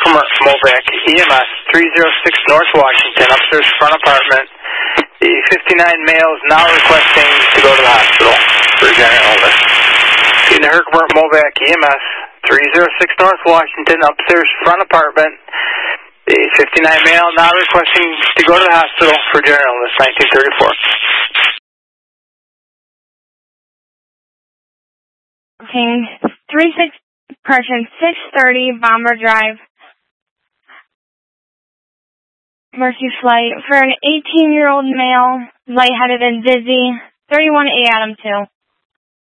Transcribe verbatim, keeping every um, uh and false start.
Herkimer Movac E M S three oh six North Washington, upstairs front apartment. The fifty-nine male is now requesting to go to the hospital for a general illness. In the Herkimer Movac E M S three oh six North Washington, upstairs front apartment. The fifty-nine male now requesting to go to the hospital for general illness, nineteen thirty-four. Okay, three six, correction, six thirty Bomber Drive, Mercy Flight, for an eighteen-year-old male, lightheaded and dizzy, thirty-one A Adam two.